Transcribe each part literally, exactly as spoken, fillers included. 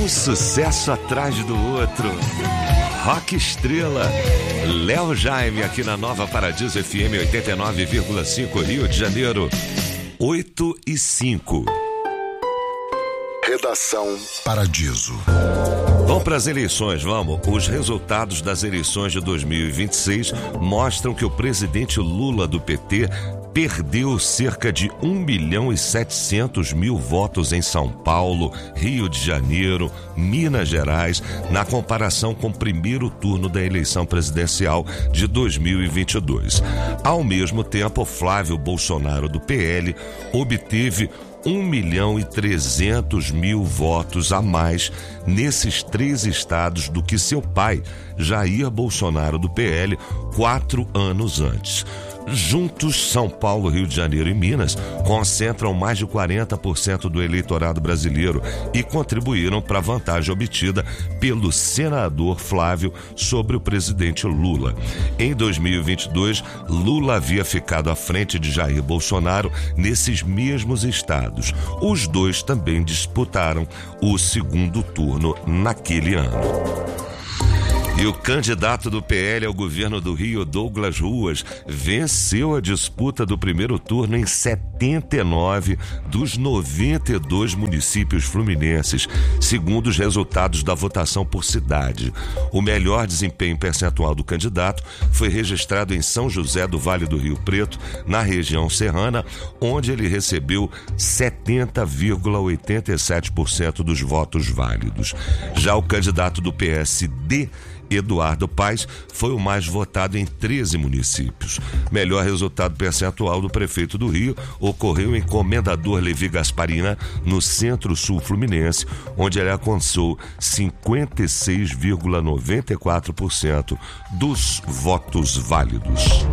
Um sucesso atrás do outro. Rock Estrela. Léo Jaime aqui na Nova Paradiso F M oitenta e nove vírgula cinco, Rio de Janeiro. oito e cinco. Redação Paradiso. Vamos para as eleições, vamos. Os resultados das eleições de dois mil e vinte e seis mostram que o presidente Lula do P T perdeu cerca de um milhão e setecentos mil votos em São Paulo, Rio de Janeiro, Minas Gerais, na comparação com o primeiro turno da eleição presidencial de dois mil e vinte e dois. Ao mesmo tempo, Flávio Bolsonaro do P L obteve um milhão e trezentos mil votos a mais nesses três estados do que seu pai, Jair Bolsonaro do P L, quatro anos antes. Juntos, São Paulo, Rio de Janeiro e Minas concentram mais de quarenta por cento do eleitorado brasileiro e contribuíram para a vantagem obtida pelo senador Flávio sobre o presidente Lula. Em dois mil e vinte e dois, Lula havia ficado à frente de Jair Bolsonaro nesses mesmos estados. Os dois também disputaram o segundo turno naquele ano. E o candidato do P L ao governo do Rio, Douglas Ruas, venceu a disputa do primeiro turno em setenta e nove dos noventa e dois municípios fluminenses, segundo os resultados da votação por cidade. O melhor desempenho percentual do candidato foi registrado em São José do Vale do Rio Preto, na região serrana, onde ele recebeu setenta vírgula oitenta e sete por cento dos votos válidos. Já o candidato do P S D, Eduardo Paes, foi o mais votado em treze municípios. Melhor resultado percentual do prefeito do Rio ocorreu em Comendador Levi Gasparina, no Centro-Sul Fluminense, onde ele alcançou cinquenta e seis vírgula noventa e quatro por cento dos votos válidos.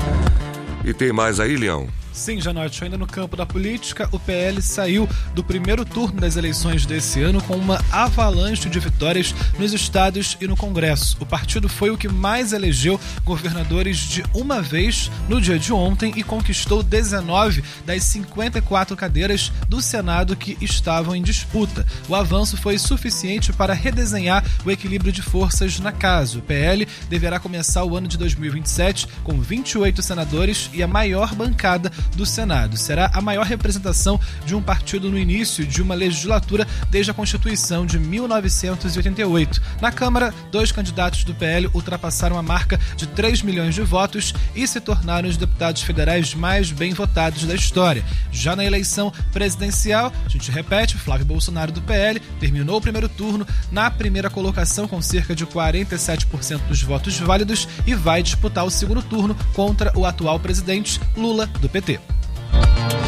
E tem mais aí, Leão? Sim, Janote, ainda no campo da política, o P L saiu do primeiro turno das eleições desse ano com uma avalanche de vitórias nos estados e no Congresso. O partido foi o que mais elegeu governadores de uma vez no dia de ontem e conquistou dezenove das cinquenta e quatro cadeiras do Senado que estavam em disputa. O avanço foi suficiente para redesenhar o equilíbrio de forças na casa. O P L deverá começar o ano de dois mil e vinte e sete com vinte e oito senadores e a maior bancada do Senado. Será a maior representação de um partido no início de uma legislatura desde a Constituição de mil novecentos e oitenta e oito. Na Câmara, dois candidatos do P L ultrapassaram a marca de três milhões de votos e se tornaram os deputados federais mais bem votados da história. Já na eleição presidencial, a gente repete, Flávio Bolsonaro do P L terminou o primeiro turno na primeira colocação com cerca de quarenta e sete por cento dos votos válidos e vai disputar o segundo turno contra o atual presidente Lula do P T.